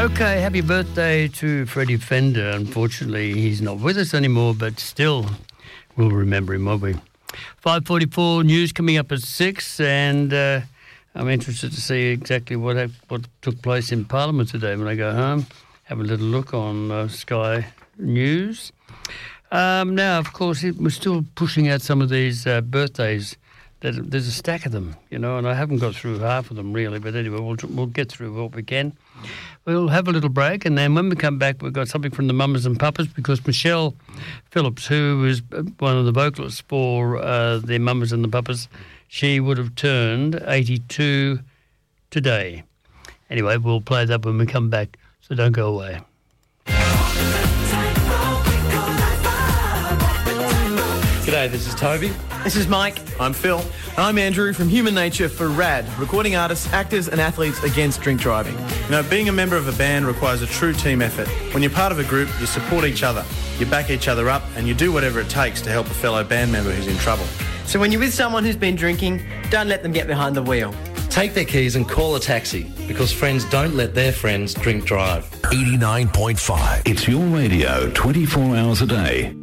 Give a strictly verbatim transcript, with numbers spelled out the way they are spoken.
Okay, happy birthday to Freddie Fender. Unfortunately, he's not with us anymore, but still, we'll remember him, won't we? five forty-four news coming up at six, and uh, I'm interested to see exactly what ha- what took place in Parliament today when I go home. Have a little look on uh, Sky News. Um, now, of course, it, we're still pushing out some of these uh, birthdays. There's a stack of them, you know, and I haven't got through half of them really. But anyway, we'll we'll get through what we can. We'll have a little break, and then when we come back, we've got something from the Mamas and Papas, because Michelle Phillips, who is one of the vocalists for uh, the Mamas and the Papas, she would have turned eighty-two today. Anyway, we'll play that when we come back, so don't go away. G'day, this is Toby. This is Mike. I'm Phil. And I'm Andrew from Human Nature for RAD, recording artists, actors and athletes against drink driving. You know, being a member of a band requires a true team effort. When you're part of a group, you support each other, you back each other up, and you do whatever it takes to help a fellow band member who's in trouble. So when you're with someone who's been drinking, don't let them get behind the wheel. Take their keys and call a taxi, because friends don't let their friends drink drive. eighty-nine point five. It's your radio twenty-four hours a day.